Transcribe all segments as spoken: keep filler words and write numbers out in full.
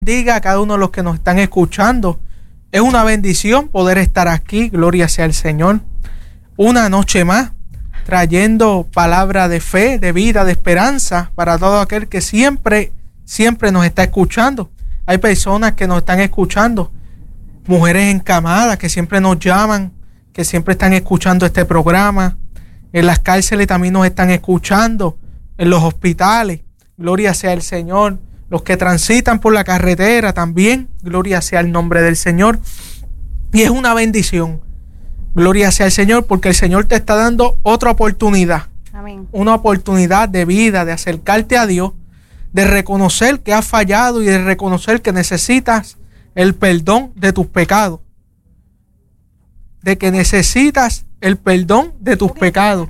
Bendiga a cada uno de los que nos están escuchando. Es una bendición poder estar aquí, gloria sea al Señor, una noche más, trayendo palabra de fe, de vida, de esperanza para todo aquel que siempre, siempre nos está escuchando. Hay personas que nos están escuchando, mujeres encamadas que siempre nos llaman, que siempre están escuchando este programa. En las cárceles también nos están escuchando, en los hospitales, gloria sea al Señor. Los que transitan por la carretera también, gloria sea el nombre del Señor. Y es una bendición, gloria sea al Señor, porque el Señor te está dando otra oportunidad. Amén. Una oportunidad de vida, de acercarte a Dios, de reconocer que has fallado y de reconocer que necesitas el perdón de tus pecados. De que necesitas el perdón de tus pecados.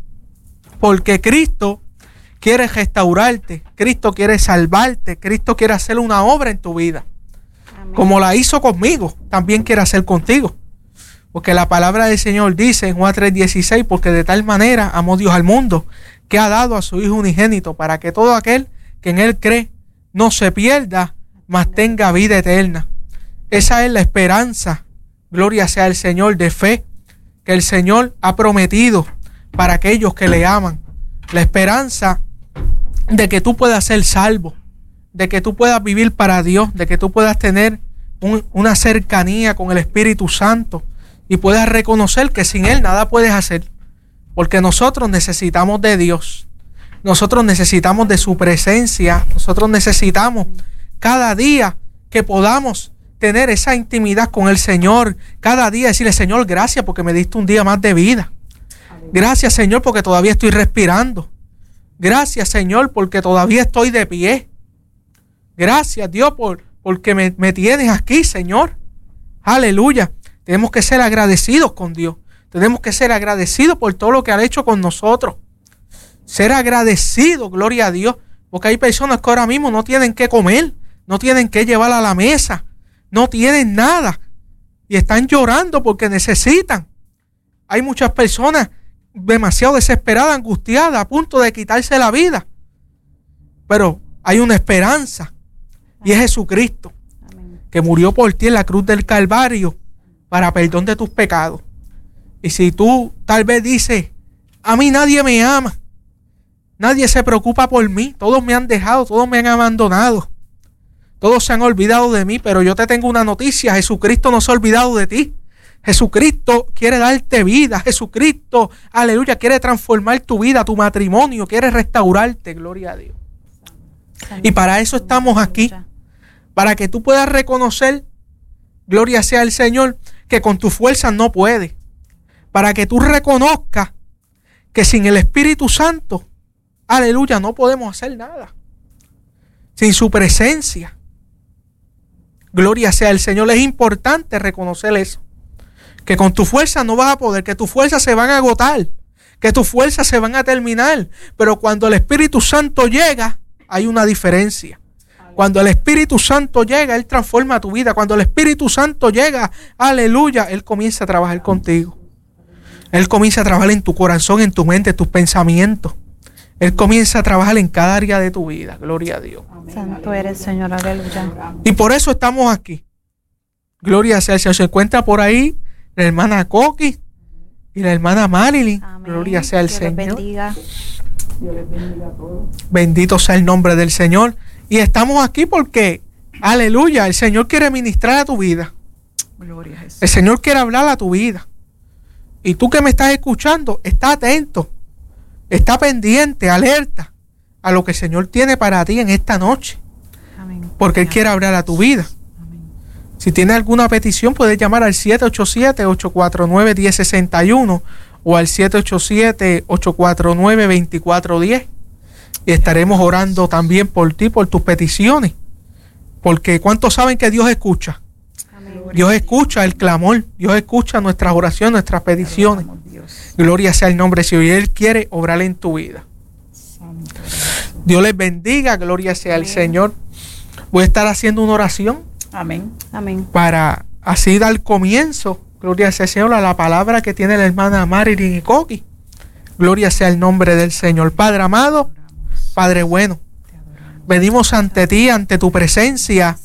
Porque Cristo quiere restaurarte, Cristo quiere salvarte, Cristo quiere hacer una obra en tu vida. Amén. Como la hizo conmigo, también quiere hacer contigo. Porque la palabra del Señor dice en Juan tres dieciséis, porque de tal manera amó Dios al mundo, que ha dado a su Hijo unigénito, para que todo aquel que en Él cree no se pierda, mas tenga vida eterna. Esa es la esperanza, gloria sea al Señor, de fe, que el Señor ha prometido para aquellos que le aman. La esperanza de que tú puedas ser salvo, de que tú puedas vivir para Dios, de que tú puedas tener un, una cercanía con el Espíritu Santo y puedas reconocer que sin Él nada puedes hacer, porque nosotros necesitamos de Dios, nosotros necesitamos de su presencia, nosotros necesitamos cada día que podamos tener esa intimidad con el Señor, cada día decirle: Señor, gracias porque me diste un día más de vida, gracias Señor porque todavía estoy respirando, gracias Señor porque todavía estoy de pie, gracias Dios por, porque me, me tienes aquí, Señor, aleluya. Tenemos que ser agradecidos con Dios, tenemos que ser agradecidos por todo lo que ha hecho con nosotros, ser agradecidos, gloria a Dios, porque hay personas que ahora mismo no tienen que comer, no tienen que llevar a la mesa, no tienen nada y están llorando porque necesitan. Hay muchas personas demasiado desesperadas, angustiadas, a punto de quitarse la vida, pero hay una esperanza y es Jesucristo. Amén. Que murió por ti en la cruz del Calvario para perdón de tus pecados. Y si tú tal vez dices: a mí nadie me ama, nadie se preocupa por mí, todos me han dejado, todos me han abandonado, todos se han olvidado de mí, pero yo te tengo una noticia: Jesucristo no se ha olvidado de ti. Jesucristo quiere darte vida, Jesucristo, aleluya, quiere transformar tu vida, tu matrimonio, quiere restaurarte, gloria a Dios. Y para eso estamos aquí, para que tú puedas reconocer, gloria sea al Señor, que con tus fuerzas no puedes, para que tú reconozcas que sin el Espíritu Santo, aleluya, no podemos hacer nada, sin su presencia, gloria sea al Señor. Es importante reconocer eso, que con tu fuerza no vas a poder, que tus fuerzas se van a agotar, que tus fuerzas se van a terminar, pero cuando el Espíritu Santo llega, hay una diferencia. Cuando el Espíritu Santo llega, Él transforma tu vida. Cuando el Espíritu Santo llega, aleluya, Él comienza a trabajar contigo. Él comienza a trabajar en tu corazón, en tu mente, en tus pensamientos. Él comienza a trabajar en cada área de tu vida, gloria a Dios. Santo eres, Señor, aleluya. Y por eso estamos aquí, gloria sea al Señor. Se encuentra por ahí la hermana Coqui y la hermana Marilyn. Amén. Gloria sea al Señor. Dios les bendiga. Dios les bendiga a todos. Bendito sea el nombre del Señor. Y estamos aquí porque, aleluya, el Señor quiere ministrar a tu vida. Gloria a Jesús. El Señor quiere hablar a tu vida. Y tú que me estás escuchando, está atento, está pendiente, alerta a lo que el Señor tiene para ti en esta noche. Amén. Porque Él quiere hablar a tu vida. Si tienes alguna petición, puedes llamar al siete ocho siete, ocho cuatro nueve, uno cero seis uno o al siete ocho siete, ocho cuatro nueve, dos cuatro uno cero. Y estaremos orando también por ti, por tus peticiones. Porque ¿cuántos saben que Dios escucha? Amén. Dios escucha el clamor, Dios escucha nuestras oraciones, nuestras peticiones. Gloria sea el nombre de Dios. Y Él quiere obrar en tu vida. Dios les bendiga, gloria sea al Señor. Voy a estar haciendo una oración. Amén. Amén. Para así dar comienzo, gloria sea al Señor, a la palabra que tiene la hermana Marilyn y Coqui. Gloria sea el nombre del Señor. Padre amado, Padre bueno, venimos ante ti, ante tu presencia,